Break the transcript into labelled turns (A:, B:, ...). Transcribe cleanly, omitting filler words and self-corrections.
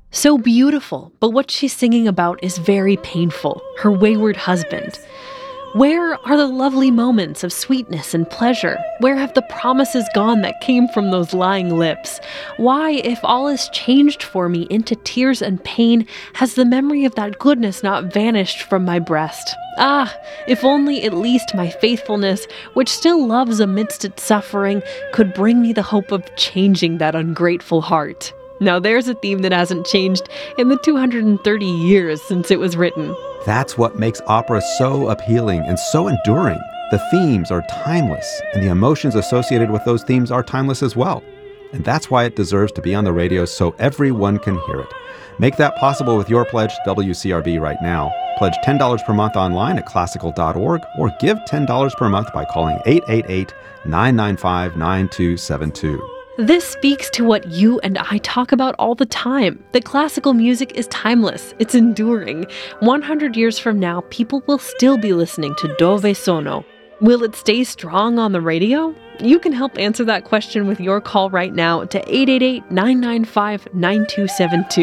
A: So beautiful, but what she's singing about is very painful, her wayward husband. Where are the lovely moments of sweetness and pleasure? Where have the promises gone that came from those lying lips? Why, if all is changed for me into tears and pain, has the memory of that goodness not vanished from my breast? Ah, if only at least my faithfulness, which still loves amidst its suffering, could bring me the hope of changing that ungrateful heart. Now there's a theme that hasn't changed in the 230 years since it was written.
B: That's what makes opera so appealing and so enduring. The themes are timeless, and the emotions associated with those themes are timeless as well. And that's why it deserves to be on the radio so everyone can hear it. Make that possible with your pledge to WCRB right now. Pledge $10 per month online at classical.org or give $10 per month by calling 888-995-9272.
A: This speaks to what you and I talk about all the time, that classical music is timeless, it's enduring. 100 years from now, people will still be listening to Dove Sono. Will it stay strong on the radio? You can help answer that question with your call right now to 888-995-9272.